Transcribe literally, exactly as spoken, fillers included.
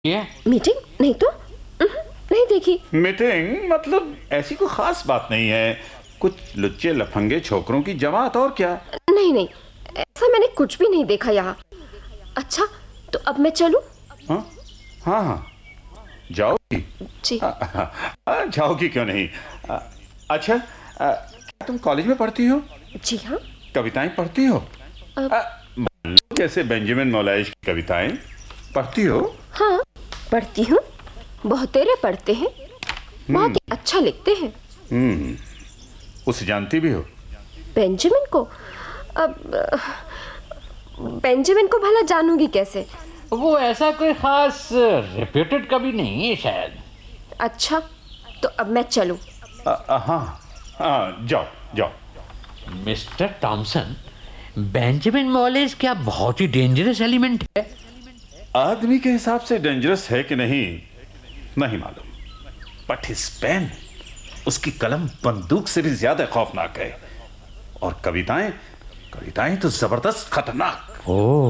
ये मीटिंग नहीं तो उहुं, नहीं देखी। मीटिंग मतलब ऐसी कोई खास बात नहीं है, कुछ लुच्चे लफंगे छोकरों की जमात, और क्या। नहीं नहीं, ऐसा मैंने कुछ भी नहीं देखा यहाँ। अच्छा, तो अब मैं चलूं? हाँ हाँ हाँ, जाओगी? जी। हाँ, हाँ, हाँ, जाओगी क्यों नहीं। आ, अच्छा, आ, क्या तुम कॉलेज में पढ़ती हो? जी हाँ। कविताएं पढ़ती हो? अब आ, कैसे बेंजामिन मौलाइश की कविताएं पढ़ती हो? हाँ, पढ़ती हूँ। बहुतेरे पढ़ते हैं, बहुत ही अच्छा लिखते हैं। हम्म, उसे जानती भी हो? बेंजामिन को? अब बेंजामिन को भला जानूंगी कैसे? वो ऐसा कोई खास रेप्यूटेड कवि नहीं है शायद। अच्छा, तो अब मैं चलूं? आ, आ, हाँ हाँ, जाओ जाओ। मिस्टर टॉमसन, बेंजामिन मॉलेस क्या बहुत ही डेंजरस एलिमेंट है। आदमी के हिसाब से डेंजरस है कि नहीं नहीं मालूम, बट हिज पेन, उसकी कलम बंदूक से भी ज्यादा खौफनाक है। और कविताएं, कविताएं तो जबरदस्त खतरनाक। ओह।